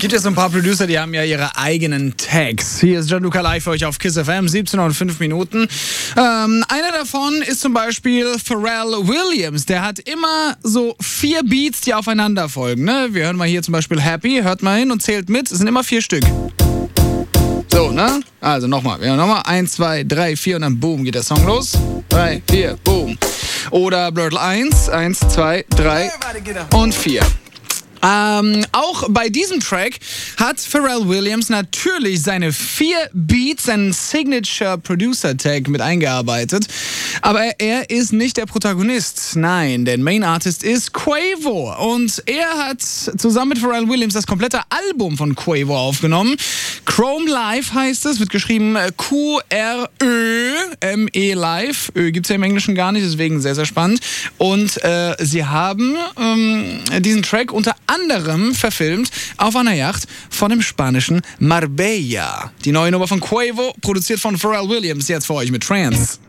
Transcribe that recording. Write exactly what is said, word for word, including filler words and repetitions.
Gibt ja so ein paar Producer, die haben ja ihre eigenen Tags. Hier ist Gianluca live für euch auf Kiss F M, siebzehn Uhr und fünf Minuten. Ähm, einer davon ist zum Beispiel Pharrell Williams. Der hat immer so vier Beats, die aufeinander folgen. Ne? Wir hören mal hier zum Beispiel Happy, hört mal hin und zählt mit. Es sind immer vier Stück. So, ne? Also nochmal. Wir hören nochmal. Eins, zwei, drei, vier und dann boom, geht der Song los. Drei, vier, boom. Oder Blurtle eins, eins, zwei, drei und vier. Ähm, auch bei diesem Track hat Pharrell Williams natürlich seine vier Beats, seinen Signature Producer Tag mit eingearbeitet. Aber er ist nicht der Protagonist. Nein, der Main Artist ist Quavo. Und er hat zusammen mit Pharrell Williams das komplette Album von Quavo aufgenommen. Chrome Live heißt es, wird geschrieben Q R Ö M E Live. Ö gibt's ja im Englischen gar nicht, deswegen sehr, sehr spannend. Und äh, sie haben ähm, diesen Track unter anderem verfilmt auf einer Yacht von dem spanischen Marbella. Die neue Nummer von Quavo, produziert von Pharrell Williams, jetzt für euch mit Trance.